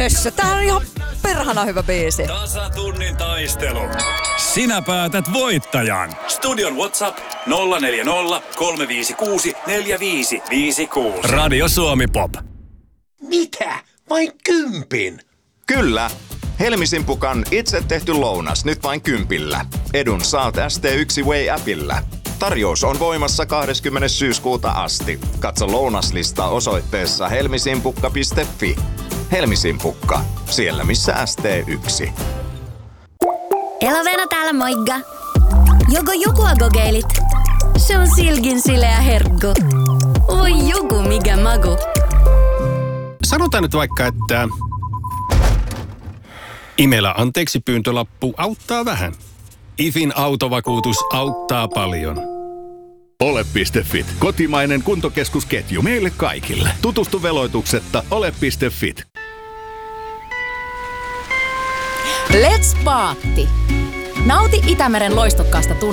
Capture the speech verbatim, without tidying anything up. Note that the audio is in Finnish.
Nössö, tää on ihan perhana hyvä biisi. Tasatunnin taistelu. Sinä päätät voittajan. Studion WhatsApp nolla neljä nolla, kolme viisi kuusi, neljä viisi viisi kuusi. Radio Suomi Pop. Mitä? Vain kympin? Kyllä. Helmisimpukan itse tehty lounas nyt vain kympillä. Edun saat S T yksi Way-appillä. Tarjous on voimassa kahdeskymmenes syyskuuta asti. Katso lounaslista osoitteessa helmisimpukka piste fi. Helmisimpukka, siellä missä S T yksi. Elovena täällä moikka. Joko jokua kokeilit? Se on silkin sileä herkku. Voi joku mikä maku. Sanotaan nyt vaikka, että Imelä anteeksi pyyntölappu auttaa vähän. IFin autovakuutus auttaa paljon. Ole piste fit. Kotimainen kuntokeskusketju meille kaikille. Tutustu veloituksetta ole piste fit. Let's Paatti. Nauti Itämeren loistokkaasta